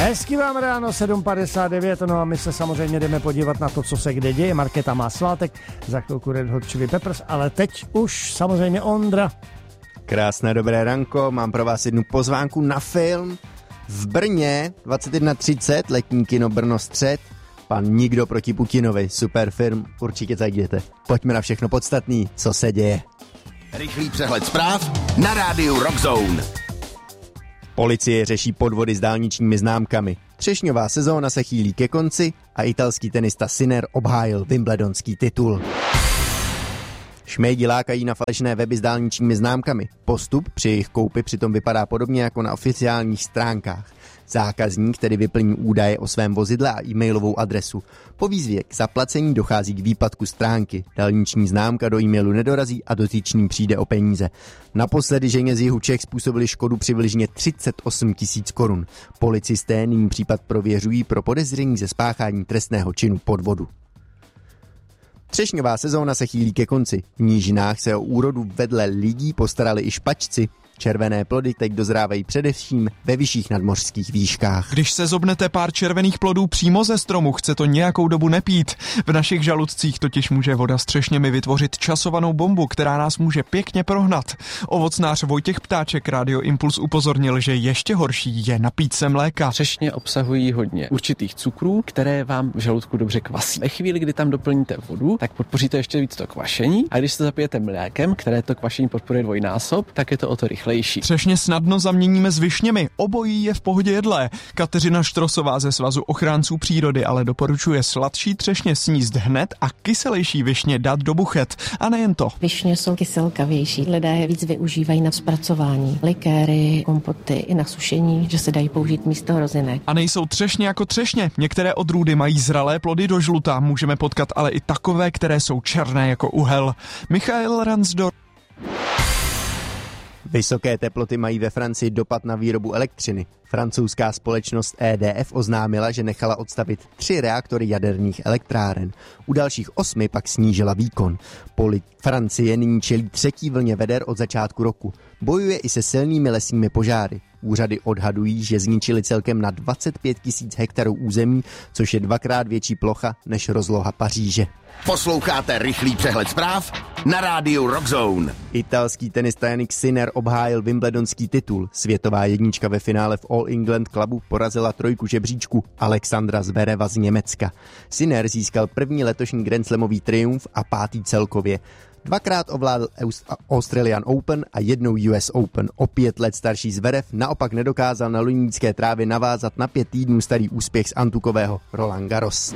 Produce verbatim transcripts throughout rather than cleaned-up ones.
Hezky vám ráno, sedm padesát devět, no a my se samozřejmě jdeme podívat na to, co se kde děje. Markéta má svátek, za chvilku Red Hot Chili Peppers, ale teď už samozřejmě Ondra. Krásné dobré ranko, mám pro vás jednu pozvánku na film. V Brně dvacet jedna třicet, letní kino Brno Střed, Pan Nikdo proti Putinovi, super film, určitě zajděte. Pojďme na všechno podstatný, co se děje. Rychlý přehled zpráv na rádiu Rock Zone. Policie řeší podvody s dálničními známkami. Třešňová sezóna se chýlí ke konci a italský tenista Sinner obhájil wimbledonský titul. Šmejdi lákají na falešné weby s dálničními známkami. Postup při jejich koupi přitom vypadá podobně jako na oficiálních stránkách. Zákazník tedy vyplní údaje o svém vozidle a e-mailovou adresu. Po výzvě k zaplacení dochází k výpadku stránky. Dálniční známka do e-mailu nedorazí a dotyčný přijde o peníze. Naposledy ženě z jihu Čech způsobili škodu přibližně třicet osm tisíc korun. Policisté nyní případ prověřují pro podezření ze spáchání trestného činu podvodu. Třešňová sezóna se chýlí ke konci. V nížinách se o úrodu vedle lidí postarali i špačci. Červené plody teď dozrávají především ve vyšších nadmořských výškách. Když se zobnete pár červených plodů přímo ze stromu, chce to nějakou dobu nepít. V našich žaludcích totiž může voda s třešněmi vytvořit časovanou bombu, která nás může pěkně prohnat. Ovocnář Vojtěch Ptáček Radio Impuls upozornil, že ještě horší je napít se mléka. Třešně obsahují hodně určitých cukrů, které vám v žaludku dobře kvasí. Ve chvíli, kdy tam doplníte vodu, tak podpoříte ještě víc to kvašení, a když se zapijete mlékem, které to kvašení podporuje dvojnásob, tak je to o to rychlejší. Třešně snadno zaměníme s višněmi, obojí je v pohodě jedlé. Kateřina Štrosová ze Svazu ochránců přírody ale doporučuje sladší třešně sníst hned a kyselější višně dát do buchet. A nejen to. Višně jsou kyselkavější, lidé je víc využívají na zpracování. Likéry, kompoty i na sušení, že se dají použít místo rozinek. A nejsou třešně jako třešně. Některé odrůdy mají zralé plody do žluta, můžeme potkat ale i takové, které jsou černé jako uhel. Michael Ransdor. Vysoké teploty mají ve Francii dopad na výrobu elektřiny. Francouzská společnost E D F oznámila, že nechala odstavit tři reaktory jaderných elektráren. U dalších osmi pak snížila výkon. Poli Francie nyní čelí třetí vlně veder od začátku roku. Bojuje i se silnými lesními požáry. Úřady odhadují, že zničili celkem na dvacet pět tisíc hektarů území, což je dvakrát větší plocha než rozloha Paříže. Posloucháte rychlý přehled zpráv na rádiu Rock Zone. Italský tenista Jannik Sinner obhájil wimbledonský titul. Světová jednička ve finále v All England Clubu porazila trojku žebříčku Alexandra Zvereva z Německa. Sinner získal první letošní Grand Slamový triumf a pátý celkově. Dvakrát ovládl Australian Open a jednou U S Open. O pět let starší Zverev naopak nedokázal na londýnské trávě navázat na pět týdnů starý úspěch z antukového Roland Garros.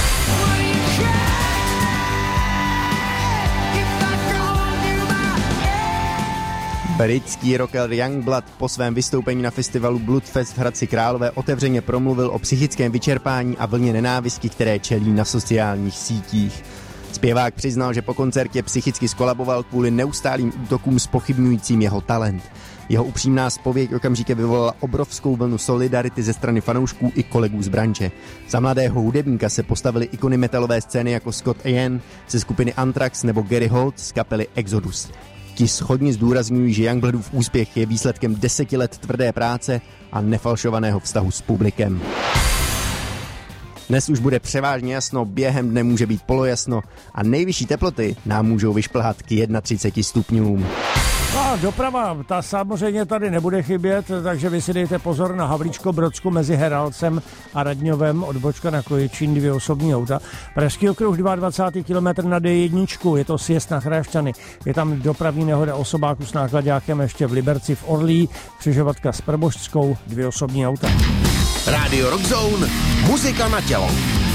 Britský rocker Youngblood po svém vystoupení na festivalu Bloodfest v Hradci Králové otevřeně promluvil o psychickém vyčerpání a vlně nenávisti, které čelí na sociálních sítích. Zpěvák přiznal, že po koncertě psychicky skolaboval kvůli neustálým útokům zpochybňujícím jeho talent. Jeho upřímná zpověď okamžitě vyvolala obrovskou vlnu solidarity ze strany fanoušků i kolegů z branže. Za mladého hudebníka se postavili ikony metalové scény jako Scott Ian ze skupiny Anthrax nebo Gary Holt z kapely Exodus. Ti shodně zdůrazňují, že Youngbloodův úspěch je výsledkem deseti let tvrdé práce a nefalšovaného vztahu s publikem. Dnes už bude převážně jasno, během dne může být polojasno a nejvyšší teploty nám můžou vyšplhat k třiceti jednomu stupňům. A doprava, ta samozřejmě tady nebude chybět, takže vy si dejte pozor na Havlíčko-Brodsku mezi Heralcem a Radňovem, odbočka na Kojičín, dvě osobní auta. Pražský okruh dvacátý druhý kilometr na D jedna, je to sjezd na Chrášťany. Je tam dopravní nehoda osobáku s náklaďákem ještě v Liberci v Orlí, křižovatka s Prboštskou, dvě osobní auta. Radio Rock Zone, muzika na tělo.